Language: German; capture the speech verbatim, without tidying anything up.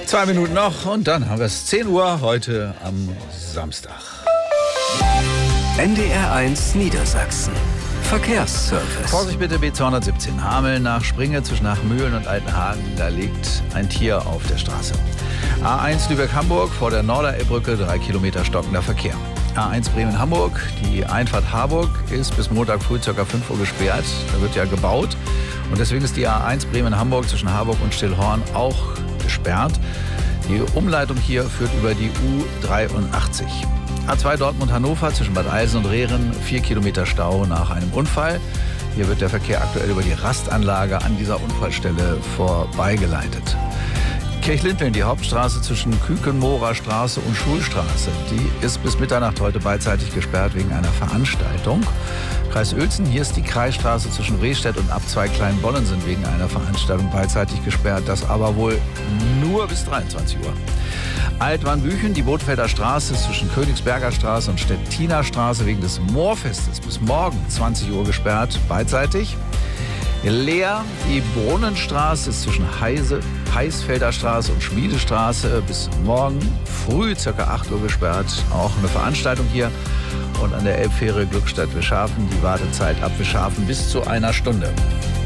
Zwei Minuten noch und dann haben wir es zehn Uhr heute am Samstag. N D R eins Niedersachsen. Verkehrsservice. Vorsicht bitte, B zweihundertsiebzehn. Hameln nach Springe zwischen Nachmühlen und Altenhagen. Da liegt ein Tier auf der Straße. A eins Lübeck-Hamburg vor der Norderelbbrücke, drei Kilometer stockender Verkehr. A eins Bremen-Hamburg, die Einfahrt Harburg ist bis Montag früh ca. fünf Uhr gesperrt. Da wird ja gebaut. Und deswegen ist die A eins Bremen-Hamburg zwischen Harburg und Stillhorn auch gesperrt. Die Umleitung hier führt über die U dreiundachtzig. A zwei Dortmund-Hannover zwischen Bad Eilsen und Rehren, vier Kilometer Stau nach einem Unfall. Hier wird der Verkehr aktuell über die Rastanlage an dieser Unfallstelle vorbeigeleitet. Kirchlindlen, die Hauptstraße zwischen Kükenmoorer Straße und Schulstraße, die ist bis Mitternacht heute beidseitig gesperrt wegen einer Veranstaltung. Kreis Uelzen, hier ist die Kreisstraße zwischen Rehstedt und Abzweig Kleinbollen sind wegen einer Veranstaltung beidseitig gesperrt, das aber wohl nur bis dreiundzwanzig Uhr. Altwarnbüchen, die Bothfelder Straße zwischen Königsberger Straße und Stettiner Straße wegen des Moorfestes bis morgen zwanzig Uhr gesperrt, beidseitig. Leer, die Brunnenstraße ist zwischen Heise, Heisfelder Straße und Schmiedestraße bis morgen früh ca. acht Uhr gesperrt. Auch eine Veranstaltung hier. Und an der Elbfähre Glückstadt-Wischhafen die Wartezeit ab Wischhafen bis zu einer Stunde.